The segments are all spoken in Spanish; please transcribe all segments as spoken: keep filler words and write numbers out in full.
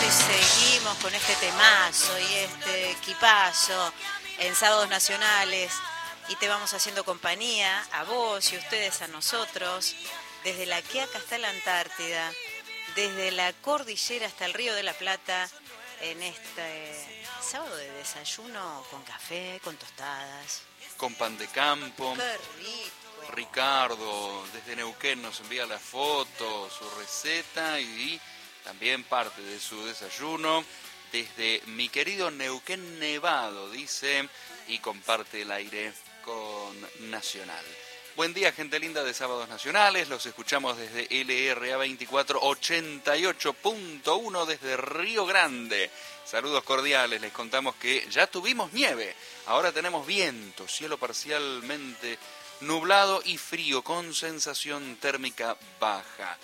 y seguimos con este temazo y este equipazo en Sábados Nacionales y te vamos haciendo compañía a vos y ustedes a nosotros desde la Quiaca hasta la Antártida, desde la cordillera hasta el Río de la Plata en este sábado de desayuno con café, con tostadas. Con pan de campo. ¡Qué rico! Ricardo desde Neuquén nos envía la foto, su receta y también parte de su desayuno. Desde mi querido Neuquén Nevado, dice, y comparte el aire con Nacional. Buen día, gente linda de Sábados Nacionales. Los escuchamos desde L R A veinticuatro ochenta y ocho punto uno desde Río Grande. Saludos cordiales. Les contamos que ya tuvimos nieve. Ahora tenemos viento, cielo parcialmente nublado y frío con sensación térmica baja.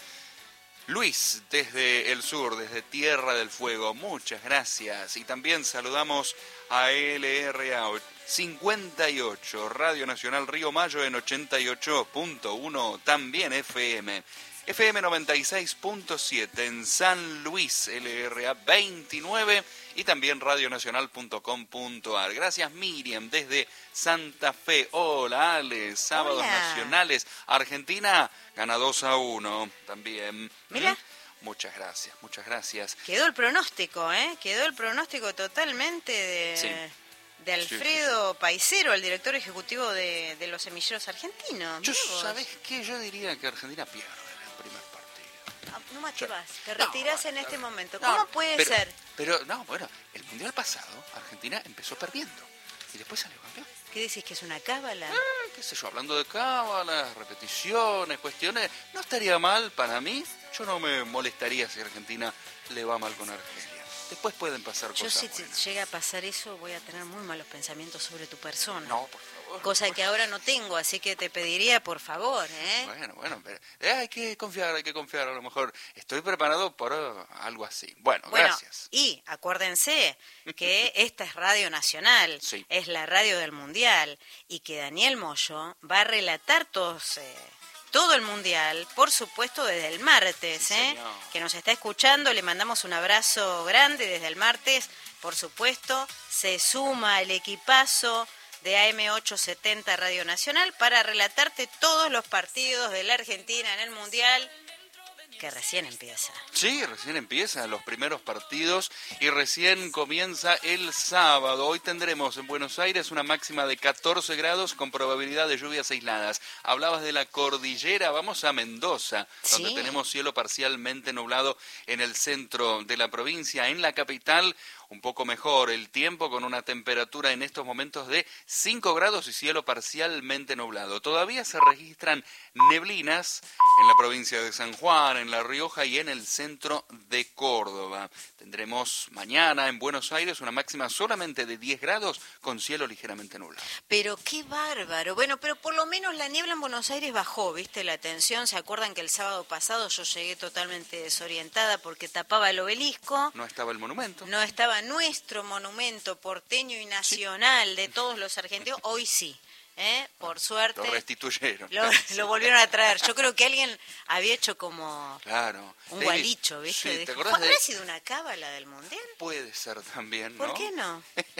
Luis, desde el sur, desde Tierra del Fuego, muchas gracias. Y también saludamos a L R A cincuenta y ocho, Radio Nacional Río Mayo en ochenta y ocho punto uno, también F M. F M noventa y seis punto siete en San Luis, L R A veintinueve y también radionacional punto com punto a r. Gracias Miriam desde Santa Fe. Hola Ale, Sábados Hola. Nacionales. Argentina gana dos a uno también. Mira. ¿Mm? Muchas gracias, muchas gracias. Quedó el pronóstico, ¿eh? Quedó el pronóstico totalmente de... Sí. de Alfredo sí, sí. Paisero, el director ejecutivo de, de los semilleros argentinos. Yo, ¿sabés qué? Yo diría que Argentina pierde en el primer partido. Ah, no más te vas, te no, retirás no, en este no, momento. No, ¿Cómo puede pero, ser? Pero, no, bueno, el Mundial pasado, Argentina empezó perdiendo y después salió campeón. ¿Qué decís, que es una cábala? Eh, qué sé yo, hablando de cábalas, repeticiones, cuestiones, no estaría mal para mí. Yo no me molestaría si Argentina le va mal con Argelia. Después pueden pasar Yo cosas si buenas. llega a pasar eso voy a tener muy malos pensamientos sobre tu persona. No, por favor. Cosa que ahora no tengo, así que te pediría por favor, ¿eh? Bueno, bueno, pero, eh, hay que confiar, hay que confiar. A lo mejor estoy preparado por uh, algo así. Bueno, bueno, gracias. Y acuérdense que esta es Radio Nacional, sí. Es la radio del Mundial, y que Daniel Moyo va a relatar todos... Eh, todo el Mundial, por supuesto desde el martes, sí, ¿eh? Que nos está escuchando, le mandamos un abrazo grande desde el martes, por supuesto, se suma el equipazo de A M ochocientos setenta Radio Nacional para relatarte todos los partidos de la Argentina en el Mundial, que recién empieza. Sí, recién empiezan los primeros partidos y recién comienza el sábado. Hoy tendremos en Buenos Aires una máxima de catorce grados con probabilidad de lluvias aisladas. Hablabas de la cordillera, vamos a Mendoza, donde sí. tenemos cielo parcialmente nublado en el centro de la provincia. En la capital, un poco mejor el tiempo con una temperatura en estos momentos de cinco grados y cielo parcialmente nublado. Todavía se registran neblinas en la provincia de San Juan, en La Rioja y en el centro de Córdoba. Tendremos mañana en Buenos Aires una máxima solamente de diez grados con cielo ligeramente nublado. Pero qué bárbaro. Bueno, pero por lo menos la niebla en Buenos Aires bajó, ¿viste? La tensión. ¿Se acuerdan que el sábado pasado yo llegué totalmente desorientada porque tapaba el obelisco? No estaba el monumento. No estaba nuestro monumento porteño y nacional sí. de todos los argentinos. Hoy sí. ¿Eh? Por suerte. Lo restituyeron. Lo, lo volvieron a traer. Yo creo que alguien había hecho como claro. un David, gualicho, ¿viste? Sí, Dijo, ¿te acordás ¿habrá de... sido una cábala del Mundial? Puede ser también, ¿no? ¿Por qué no?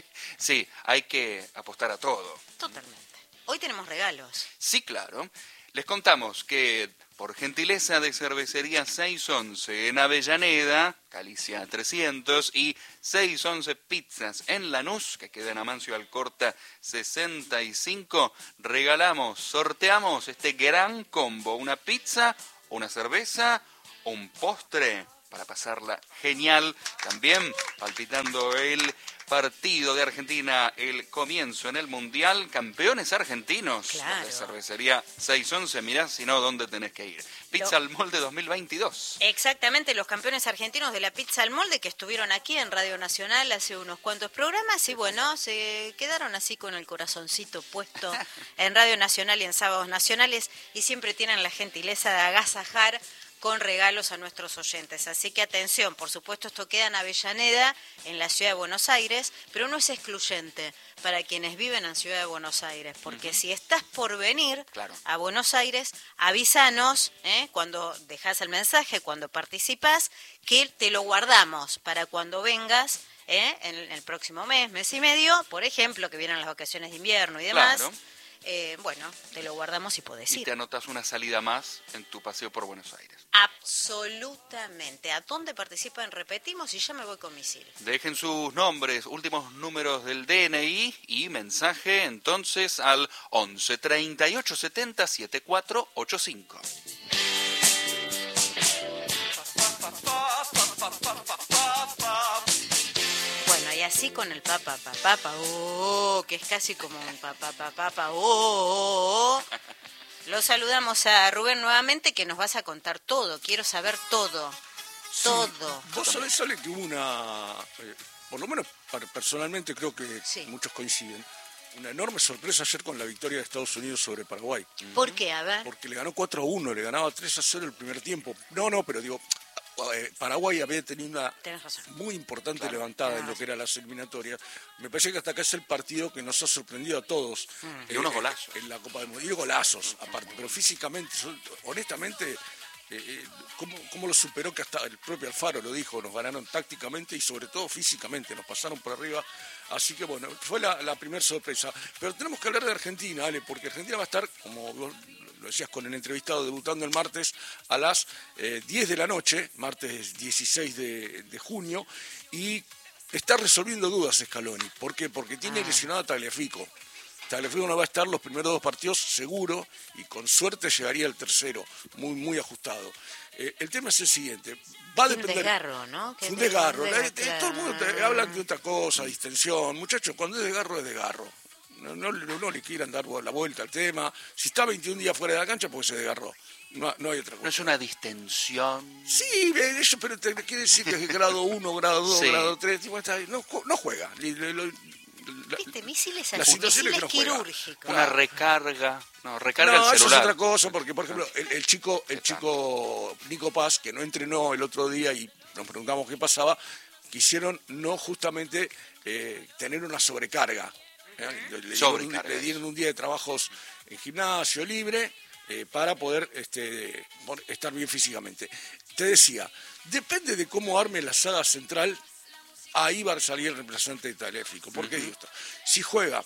Sí, hay que apostar a todo. Totalmente. Hoy tenemos regalos. Sí, claro. Les contamos que por gentileza de Cervecería seiscientos once en Avellaneda, Galicia trescientos, y seiscientos once Pizzas en Lanús, que queda en Amancio Alcorta sesenta y cinco, regalamos, sorteamos este gran combo, una pizza, una cerveza, un postre para pasarla genial, también palpitando el partido de Argentina, el comienzo en el Mundial, campeones argentinos, claro. De Cervecería seiscientos once, mirá si no, ¿dónde tenés que ir? Pizza Lo... al Molde dos mil veintidós. Exactamente, los campeones argentinos de la Pizza al Molde que estuvieron aquí en Radio Nacional hace unos cuantos programas y bueno, se quedaron así con el corazoncito puesto en Radio Nacional y en Sábados Nacionales y siempre tienen la gentileza de agasajar con regalos a nuestros oyentes. Así que atención, por supuesto esto queda en Avellaneda, en la ciudad de Buenos Aires, pero no es excluyente para quienes viven en Ciudad de Buenos Aires, porque uh-huh. si estás por venir claro. a Buenos Aires, avísanos ¿eh? cuando dejas el mensaje, cuando participás, que te lo guardamos para cuando vengas ¿eh? en el próximo mes, mes y medio, por ejemplo, que vienen las vacaciones de invierno y demás. Claro. Eh, bueno, te lo guardamos y podés ir. Y te anotas una salida más en tu paseo por Buenos Aires. Absolutamente. ¿A dónde participan? Repetimos y ya me voy con misil. Dejen sus nombres, últimos números del D N I y mensaje entonces al once treinta y ocho setenta setenta y cuatro ochenta y cinco. Y así con el papá, papá, papá, oh, que es casi como un papá, papá, papá, oh, oh, oh. Lo saludamos a Rubén nuevamente, que nos vas a contar todo. Quiero saber todo, sí, todo. Vos sabés, Ale, que hubo una, eh, por lo menos personalmente creo que sí. muchos coinciden, una enorme sorpresa ayer con la victoria de Estados Unidos sobre Paraguay. ¿Por qué? A ver. Porque le ganó cuatro a uno, le ganaba tres a cero el primer tiempo. No, no, pero digo... Paraguay había tenido una muy importante claro, levantada en lo que eran las eliminatorias. Me parece que hasta acá es el partido que nos ha sorprendido a todos. Mm. Y unos golazos. En la Copa del Mundo. Y golazos, aparte. Pero físicamente, honestamente, eh, ¿cómo, ¿cómo lo superó? Que hasta el propio Alfaro lo dijo, nos ganaron tácticamente y sobre todo físicamente, nos pasaron por arriba. Así que bueno, fue la, la primera sorpresa. Pero tenemos que hablar de Argentina, Ale, porque Argentina va a estar, como vos lo decías con el entrevistado, debutando el martes a las eh, diez de la noche, martes dieciséis de, de junio, y está resolviendo dudas Scaloni. ¿Por qué? Porque tiene ah. lesionado a Tagliafico. Tagliafico no va a estar los primeros dos partidos seguro y con suerte llegaría al tercero, muy muy ajustado. Eh, el tema es el siguiente, va a depender... Un desgarro, ¿no? Un desgarro, la, todo el mundo te, habla de otra cosa, distensión, muchachos, cuando es desgarro es desgarro. No, no, no le quieran dar la vuelta al tema. Si está veintiún días fuera de la cancha, pues se desgarró. No, no hay otra cosa. ¿No es una distensión? Sí, eso, pero te quiere decir que es grado uno, grado dos, sí. grado tres. No, no juega. Le, lo, la, ¿Viste? Misiles, la situación es que no quirúrgico. Una recarga. No, recarga no, el celular. Eso es otra cosa, porque, por ejemplo, el, el chico el chico Nico Paz, que no entrenó el otro día y nos preguntamos qué pasaba, quisieron no justamente eh, tener una sobrecarga. ¿eh? Le, le, dieron un, le dieron un día de trabajos en gimnasio libre eh, para poder este, estar bien físicamente. Te decía, depende de cómo arme la saga central, ahí va a salir el reemplazante de Tagliafico. ¿Por qué uh-huh. digo esto? Si juega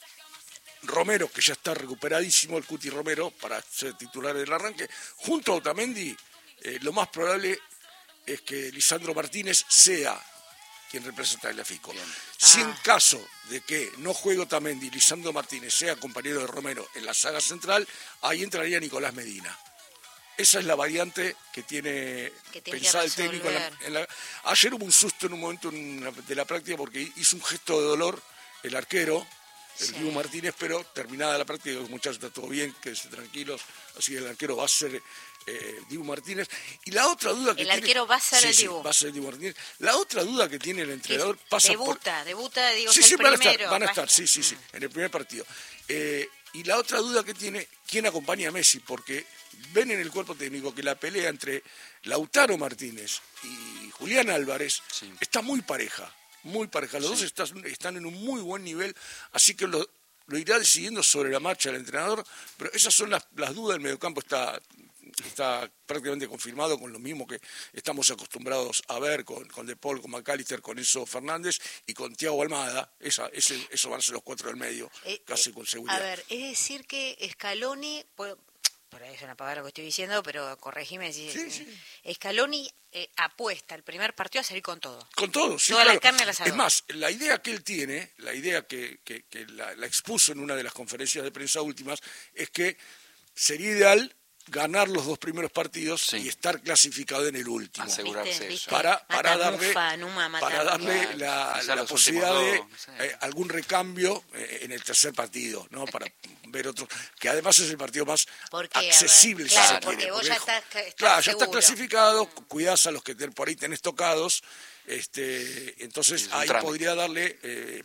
Romero, que ya está recuperadísimo, el Cuti Romero, para ser titular del arranque, junto a Otamendi, eh, lo más probable es que Lisandro Martínez sea quien reemplaza a Tagliafico. Bien. Si ah. en caso de que no juegue Otamendi y Lisandro Martínez sea compañero de Romero en la saga central, ahí entraría Nicolás Medina. Esa es la variante que tiene, que tiene pensada el técnico. En la, en la... Ayer hubo un susto en un momento en la, de la práctica porque hizo un gesto de dolor el arquero, el sí. Dibu Martínez, pero terminada la práctica, los muchachos está todo bien, quédense tranquilos, así que el arquero va a ser eh, Dibu Martínez. Y la otra duda que el tiene... arquero va a ser sí, el sí, Dibu. va a ser el Dibu Martínez. La otra duda que tiene el entrenador pasa debuta, por... Debuta, digo, sí, es sí, el van primero. a estar, van a estar, Basta. sí, sí, sí, en el primer partido. Eh, y la otra duda que tiene, ¿quién acompaña a Messi? Porque ven en el cuerpo técnico que la pelea entre Lautaro Martínez y Julián Álvarez sí. está muy pareja, muy pareja. Los sí. dos están, están en un muy buen nivel, así que lo, lo irá decidiendo sobre la marcha el entrenador, pero esas son las, las dudas. El mediocampo está, está prácticamente confirmado con lo mismo que estamos acostumbrados a ver con, con De Paul, con McAllister, con Enzo Fernández y con Thiago Almada. Esa, ese, eso van a ser los cuatro del medio, eh, casi con seguridad. A ver, es decir que Scaloni... Pues, por ahí es una pavada lo que estoy diciendo, pero corregime si... Sí, sí. Scaloni eh, apuesta el primer partido a salir con todo. Con todo, sí, Toda claro. la carne al asador. Es más, la idea que él tiene, la idea que, que, que la, la expuso en una de las conferencias de prensa últimas, es que sería ideal ganar los dos primeros partidos sí. y estar clasificado en el último. Asegurarse ¿Viste? eso. Para, para mata darle, mufa, numa, mata para darle mufa. la, la, la posibilidad dos, de no sé. eh, algún recambio eh, en el tercer partido, ¿no? Para ver otro, que además es el partido más accesible. Claro, si se porque quiere, vos porque ya estás, estás claro, ya seguro. estás clasificado, cuidás a los que te, por ahí tenés tocados, este, entonces ahí podría darle... Eh,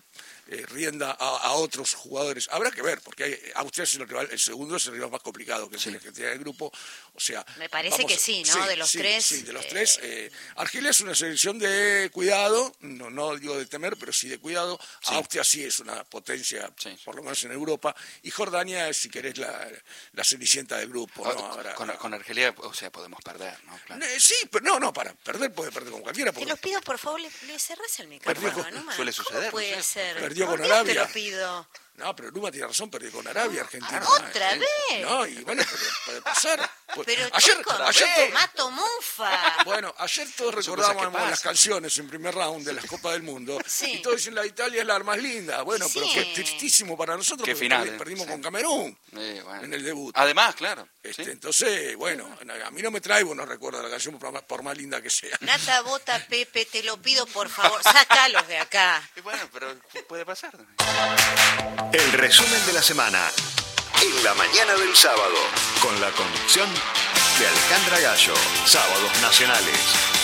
eh, rienda a, a otros jugadores. Habrá que ver, porque hay, Austria es el rival, el segundo es el rival más complicado que Sí. tiene que tener el grupo. O sea, Me parece que sí, ¿no? De los sí, tres, Sí, de los eh, tres. Eh, Argelia es una selección de cuidado, no, no digo de temer, pero sí de cuidado. Sí. Austria sí es una potencia, Sí. por lo menos en Europa. Y Jordania, si querés, la, la cenicienta del grupo. ¿no? Ah, Ahora- con, con Argelia, o sea, podemos perder, ¿no? Claro. Eh, sí, pero no, no, para perder puede perder con cualquiera. Te Porque lo pido, por favor, le, le cerrás el micrófono, Perdió con- Numa. suele suceder, ¿Cómo puede no sé. ser? Perdió Por con Dios Arabia. te lo pido. No, pero Numa tiene razón, perdió con Arabia, Argentina. ¿Otra Eh, vez? No, y bueno, pero puede pasar. Pues, Pero ayer, chicos, ayer to- mato mufa. bueno, ayer todos Son cosas que recordábamos pasan. las canciones en primer round de las Copas del Mundo. Sí. Y todos dicen la Italia es la más linda. Bueno, Sí. pero fue tristísimo para nosotros Qué porque final, perdi- eh. perdimos Sí. con Camerún Eh, bueno. en el debut. Además, claro. Este, ¿sí? Entonces, bueno, a mí no me trae buenos recuerdos de la canción por más, por más linda que sea. Nata, Bota, Pepe, te lo pido, por favor, sácalos de acá. Y bueno, pero puede pasar. El resumen de la semana en la mañana del sábado con la conducción de Alejandra Gallo. Sábados Nacionales.